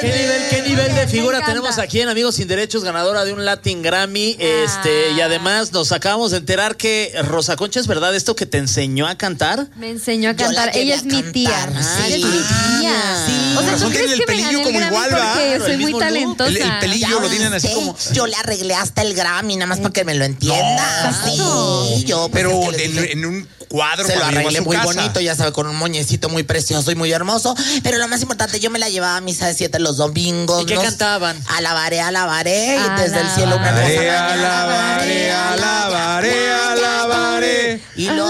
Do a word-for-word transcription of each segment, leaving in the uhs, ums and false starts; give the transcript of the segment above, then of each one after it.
¿Qué nivel, qué nivel de figura tenemos aquí en Amigos Sin Derechos, ganadora de un Latin Grammy? Este, y además nos acabamos de enterar que Rosa Concha, ¿es verdad esto que te enseñó a cantar? Me enseñó a cantar. Ella es mi tía. Ah, Ella es mi tía. Sí. O sea, ¿tú crees el que me gané pelillo el como Grammy igual, ¿va? porque soy El muy mismo talentosa? El, el pelillo Ya lo tienen así sé, como. yo le arreglé hasta el Grammy, nada más para que me lo entienda. No. Sí, yo. pues, Pero es que le en, dije, en un cuadro se que lo lo llevó a arreglé su muy casa. bonito, ya sabe, con un moñecito muy precioso y muy hermoso. Pero lo más importante, yo me la llevaba a misa de siete los domingos. ¿Y qué nos- cantaban? Alabaré, alabaré, y desde el cielo una Alabaré, hermosa alabaré, alabaré, alabaré, Y lo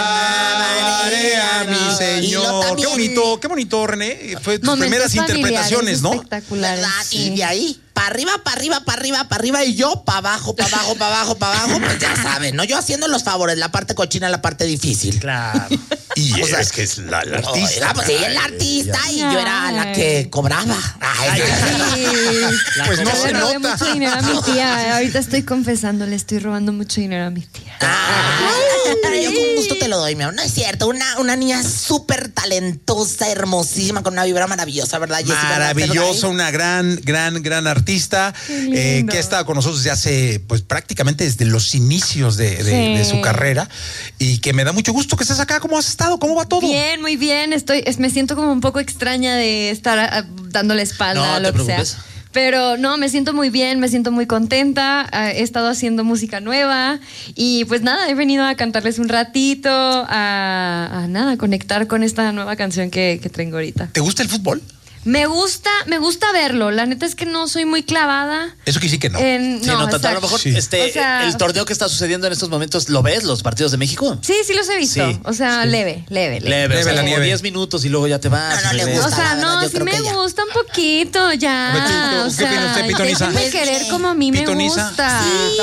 alabaré a mi Y lo Señor. Qué también- bonito, qué bonito, René. Fue tus Momentos primeras familiares interpretaciones, ¿no? espectaculares. ¿Verdad? Sí. Y de ahí, para arriba, para arriba, para arriba, para arriba, y yo para abajo, para abajo, para abajo, para abajo, pues ya saben, ¿no? Yo haciendo los favores, la parte cochina, la parte difícil. Claro. Y O sea, es que es la, la Oh, artista. era, pues, ella es la artista y yo era la que cobraba. Ay, Pues no Yo se le robé nota. mucho dinero a mi tía. Ahorita estoy confesando, le estoy robando mucho dinero a mi tía. Ay, yo con gusto te lo doy, mi amor. No es cierto, una, una niña súper talentosa, hermosísima, con una vibra maravillosa, ¿verdad, Jessy? Maravillosa, una gran, gran, gran artista eh, que ha estado con nosotros desde hace, pues prácticamente desde los inicios de, de- Sí. de su carrera y que me da mucho gusto que estés acá. ¿Cómo has estado? ¿Cómo va todo? Bien, muy bien. Estoy, es- me siento como un poco extraña de estar ah, dándole espalda No a lo te que sea. preocupes. Pero no, me siento muy bien, me siento muy contenta. ah, He estado haciendo música nueva y pues nada, he venido a cantarles un ratito, a, a nada, a conectar con esta nueva canción que, que traigo ahorita. ¿Te gusta el fútbol? Me gusta, me gusta verlo. La neta es que no soy muy clavada. Eso que sí que no. En, Sí, no, tanto. A exacto. lo mejor Sí. este, O sea- el torneo que está sucediendo en estos momentos, ¿lo ves? ¿Los partidos de México? Sí, sí los he visto. Sí, o sea, leve, leve, leve. Leve, Leve o sea, la como nieve. diez minutos y luego ya te vas. No, no y le regresas. O gusta. sea, la verdad, no, yo sí creo me que ya. gusta un poquito ya. ¿Qué O opina sea, usted, Pitoniza? déjenme querer como a mí me Sí. gusta. Sí.